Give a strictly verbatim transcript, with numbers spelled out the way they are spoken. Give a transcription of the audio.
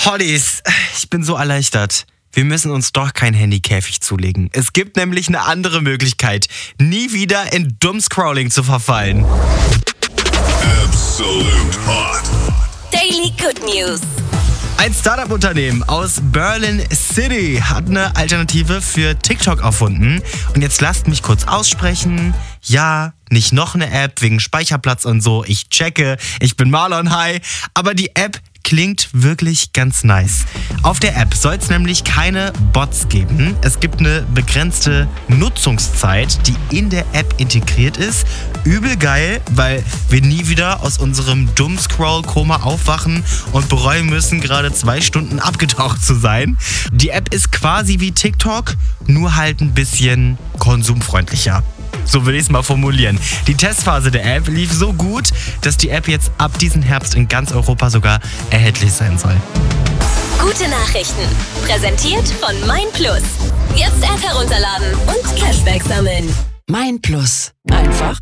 Hollies, ich bin so erleichtert. Wir müssen uns doch kein Handykäfig zulegen. Es gibt nämlich eine andere Möglichkeit, nie wieder in Doomscrolling zu verfallen. Absolute Hot. Daily Good News. Ein Startup-Unternehmen aus Berlin City hat eine Alternative für TikTok erfunden. Und jetzt lasst mich kurz aussprechen. Ja, nicht noch eine App wegen Speicherplatz und so. Ich checke, ich bin Marlon, hi. Aber die App klingt wirklich ganz nice. Auf der App soll es nämlich keine Bots geben. Es gibt eine begrenzte Nutzungszeit, die in der App integriert ist. Übel geil, weil wir nie wieder aus unserem Doomscroll-Koma aufwachen und bereuen müssen, gerade zwei Stunden abgetaucht zu sein. Die App ist quasi wie TikTok, nur halt ein bisschen konsumfreundlicher. So will ich es mal formulieren. Die Testphase der App lief so gut, dass die App jetzt ab diesem Herbst in ganz Europa sogar erhältlich sein soll. Gute Nachrichten. Präsentiert von MeinPlus. Jetzt App herunterladen und Cashback sammeln. MeinPlus. Einfach